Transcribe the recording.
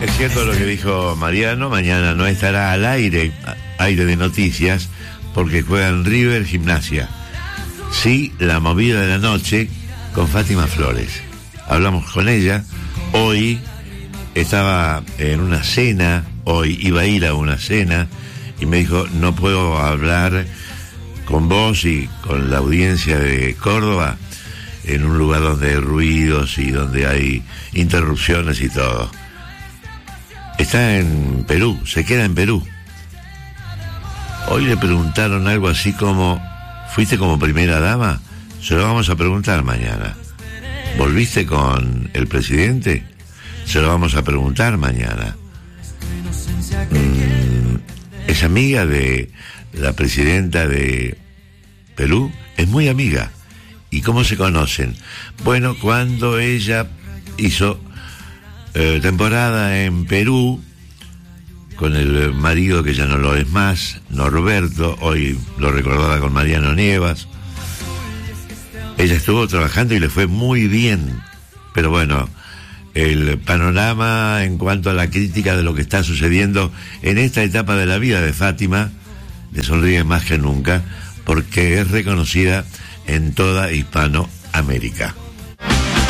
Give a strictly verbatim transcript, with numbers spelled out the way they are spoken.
Es cierto lo que dijo Mariano, mañana no estará al aire, aire de noticias, porque juegan River Gimnasia. Sí, la movida de la noche con Fátima Flores. Hablamos con ella, hoy estaba en una cena, hoy iba a ir a una cena, y me dijo, no puedo hablar con vos y con la audiencia de Córdoba en un lugar donde hay ruidos y donde hay interrupciones y todo. Está en Perú, se queda en Perú. Hoy le preguntaron algo así como, ¿fuiste como primera dama? Se lo vamos a preguntar mañana. ¿Volviste con el presidente? Se lo vamos a preguntar mañana. Mm, es amiga de la presidenta de Perú, es muy amiga. ¿Y cómo se conocen? Bueno, cuando ella hizo eh, temporada en Perú con el marido que ya no lo es más, Norberto, hoy lo recordaba con Mariano Nievas. Ella estuvo trabajando y le fue muy bien, pero bueno, el panorama en cuanto a la crítica de lo que está sucediendo en esta etapa de la vida de Fátima le sonríe más que nunca, porque es reconocida en toda Hispanoamérica.